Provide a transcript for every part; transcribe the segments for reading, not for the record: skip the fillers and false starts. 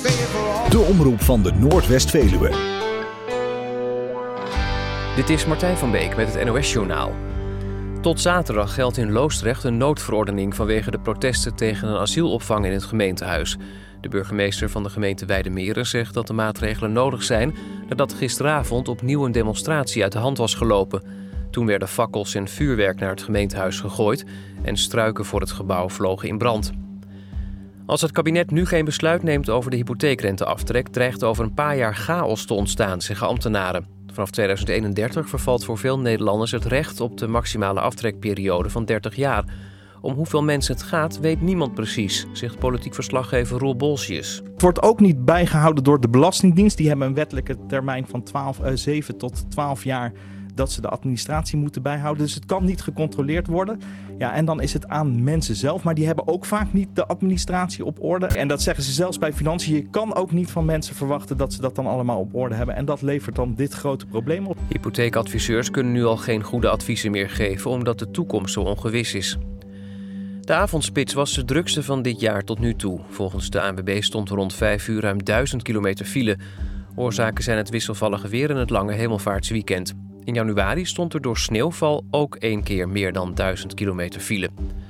De omroep van de Noordwest-Veluwe. Dit is Martijn van Beek met het NOS-journaal. Tot zaterdag geldt in Loosdrecht een noodverordening vanwege de protesten tegen een asielopvang in het gemeentehuis. De burgemeester van de gemeente Weijdermeren zegt dat de maatregelen nodig zijn nadat gisteravond opnieuw een demonstratie uit de hand was gelopen. Toen werden fakkels en vuurwerk naar het gemeentehuis gegooid en struiken voor het gebouw vlogen in brand. Als het kabinet nu geen besluit neemt over de hypotheekrenteaftrek, dreigt over een paar jaar chaos te ontstaan, zeggen ambtenaren. Vanaf 2031 vervalt voor veel Nederlanders het recht op de maximale aftrekperiode van 30 jaar. Om hoeveel mensen het gaat, weet niemand precies, zegt politiek verslaggever Roel Bolsius. Het wordt ook niet bijgehouden door de Belastingdienst. Die hebben een wettelijke termijn van 7 tot 12 jaar dat ze de administratie moeten bijhouden. Dus het kan niet gecontroleerd worden. Ja, en dan is het aan mensen zelf. Maar die hebben ook vaak niet de administratie op orde. En dat zeggen ze zelfs bij financiën. Je kan ook niet van mensen verwachten dat ze dat dan allemaal op orde hebben. En dat levert dan dit grote probleem op. Hypotheekadviseurs kunnen nu al geen goede adviezen meer geven omdat de toekomst zo ongewis is. De avondspits was de drukste van dit jaar tot nu toe. Volgens de ANWB stond er rond 5 uur ruim 1000 kilometer file. Oorzaken zijn het wisselvallige weer en het lange hemelvaartsweekend. In januari stond er door sneeuwval ook 1 keer meer dan 1000 kilometer file.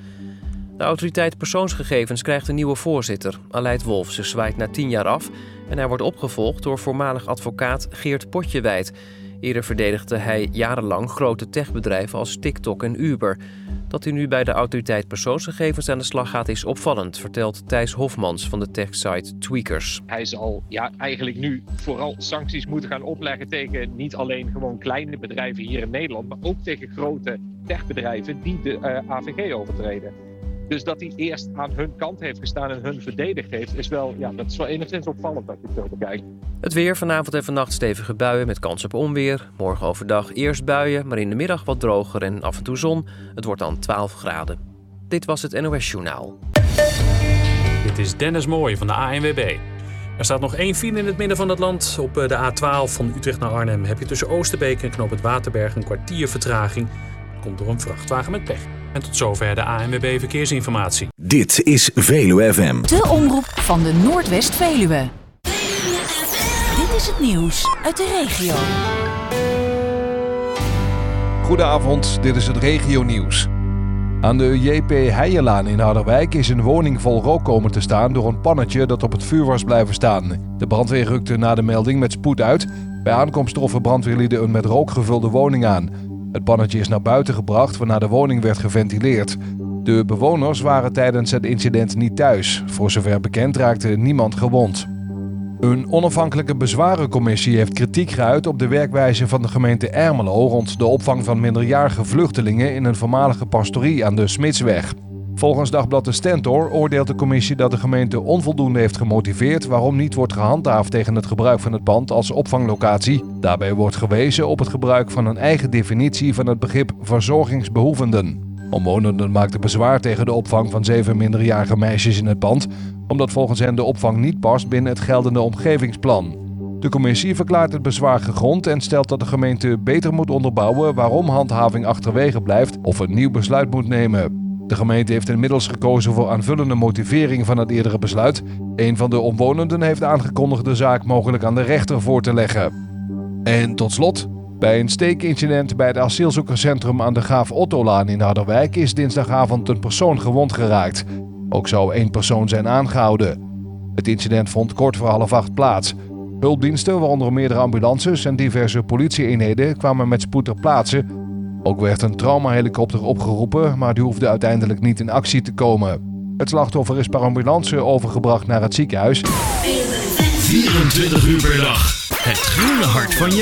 De autoriteit persoonsgegevens krijgt een nieuwe voorzitter, Aleid Wolf. Ze zwaait na 10 jaar af en hij wordt opgevolgd door voormalig advocaat Geert Potjewijd. Eerder verdedigde hij jarenlang grote techbedrijven als TikTok en Uber. Dat hij nu bij de autoriteit persoonsgegevens aan de slag gaat is opvallend, vertelt Thijs Hofmans van de techsite Tweakers. Hij zal eigenlijk nu vooral sancties moeten gaan opleggen tegen niet alleen gewoon kleine bedrijven hier in Nederland, maar ook tegen grote techbedrijven die de AVG overtreden. Dus dat hij eerst aan hun kant heeft gestaan en hun verdedigd heeft, is wel, dat is wel enigszins opvallend dat je het zo bekijkt. Het weer, vanavond en vannacht stevige buien met kans op onweer. Morgen overdag eerst buien, maar in de middag wat droger en af en toe zon. Het wordt dan 12 graden. Dit was het NOS-journaal. Dit is Dennis Mooij van de ANWB. Er staat nog 1 file in het midden van het land. Op de A12 van Utrecht naar Arnhem heb je tussen Oosterbeek en Knoop het Waterberg een kwartier vertraging. Dat komt door een vrachtwagen met pech. En tot zover de ANWB Verkeersinformatie. Dit is Veluwe FM. De omroep van de Noordwest-Veluwe. Dit is het nieuws uit de regio. Goedenavond, dit is het regionieuws. Aan de J.P. Heijerlaan in Harderwijk is een woning vol rook komen te staan door een pannetje dat op het vuur was blijven staan. De brandweer rukte na de melding met spoed uit. Bij aankomst troffen brandweerlieden een met rook gevulde woning aan. Het pannetje is naar buiten gebracht waarna de woning werd geventileerd. De bewoners waren tijdens het incident niet thuis. Voor zover bekend raakte niemand gewond. Een onafhankelijke bezwarencommissie heeft kritiek geuit op de werkwijze van de gemeente Ermelo rond de opvang van minderjarige vluchtelingen in een voormalige pastorie aan de Smitsweg. Volgens Dagblad de Stentor oordeelt de commissie dat de gemeente onvoldoende heeft gemotiveerd waarom niet wordt gehandhaafd tegen het gebruik van het pand als opvanglocatie. Daarbij wordt gewezen op het gebruik van een eigen definitie van het begrip verzorgingsbehoevenden. Omwonenden maakten bezwaar tegen de opvang van 7 minderjarige meisjes in het pand, omdat volgens hen de opvang niet past binnen het geldende omgevingsplan. De commissie verklaart het bezwaar gegrond en stelt dat de gemeente beter moet onderbouwen waarom handhaving achterwege blijft of een nieuw besluit moet nemen. De gemeente heeft inmiddels gekozen voor aanvullende motivering van het eerdere besluit. Een van de omwonenden heeft aangekondigd de zaak mogelijk aan de rechter voor te leggen. En tot slot, bij een steekincident bij het asielzoekerscentrum aan de Graaf Ottolaan in Harderwijk is dinsdagavond een persoon gewond geraakt. Ook zou 1 persoon zijn aangehouden. Het incident vond kort voor 7:30 plaats. Hulpdiensten, waaronder meerdere ambulances en diverse politieeenheden, kwamen met spoed ter plaatse. Ook werd een traumahelikopter opgeroepen, maar die hoefde uiteindelijk niet in actie te komen. Het slachtoffer is per ambulance overgebracht naar het ziekenhuis. 24 uur per dag. Het groene hart van je